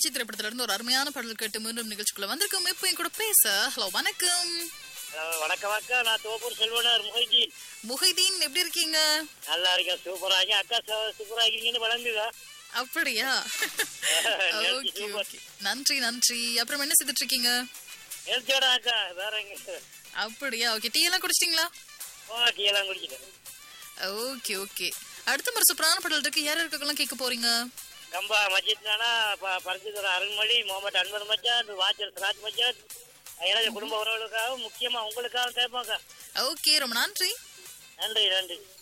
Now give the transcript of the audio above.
மகிழ்ச்சி திரைப்படத்துல இருந்து ஒரு அருமையான பாடல் கேட்டு மீண்டும் நிகழ்ச்சிக்குள்ள வந்திருக்கோம். இப்போ என் கூட பேச ஹலோ வணக்கம். வணக்கம் அக்கா, நான் தோப்பூர் செல்வனார் முஹைதீன். முஹைதீன் எப்படி இருக்கீங்க? நல்லா இருக்கேன், சூப்பரா இருக்கேன் அக்கா. சூப்பரா இருக்கீங்கன்னு வளர்ந்துதா? அப்படியா? ஓகே ஓகே, நன்றி நன்றி. அப்புறம் என்ன செய்துட்டு இருக்கீங்க? ஹெல்த்தியோட அக்கா, வேற எங்க? அப்படியா? ஓகே, டீ எல்லாம் குடிச்சிட்டீங்களா? டீ எல்லாம் குடிச்சிட்டேன். ஓகே ஓகே, அடுத்த முறை சூப்பரான பாடல் இருக்கு. யார் இருக்கலாம் கேட்க போறீங்க? கம்பா மஜித்னானா, பரிசுத்தோட அருள்மொழி, முகமது அன்வர் மச்சான், வாச்சர் சிராஜ் மச்சான், எனது குடும்ப உறவுகளுக்காகவும் முக்கியமா உங்களுக்காகவும் கேட்பாங்க. ஓகே, ரொம்ப நன்றி. நன்றி நன்றி.